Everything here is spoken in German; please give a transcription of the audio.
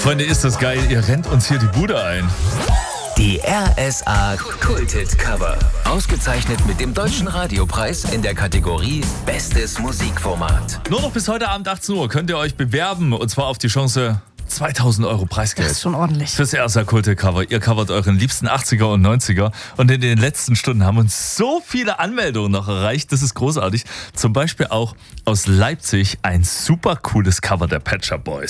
Freunde, ist das geil. Ihr rennt uns hier die Bude ein. Die RSA Kulthit Cover. Ausgezeichnet mit dem Deutschen Radiopreis in der Kategorie Bestes Musikformat. Nur noch bis heute Abend 18 Uhr könnt ihr euch bewerben. Und zwar auf die Chance 2000 Euro Preisgeld. Das ist schon ordentlich. Fürs RSA Kulthit Cover. Ihr covert euren liebsten 80er und 90er. Und in den letzten Stunden haben uns so viele Anmeldungen noch erreicht. Das ist großartig. Zum Beispiel auch aus Leipzig ein super cooles Cover der Pet Shop Boys.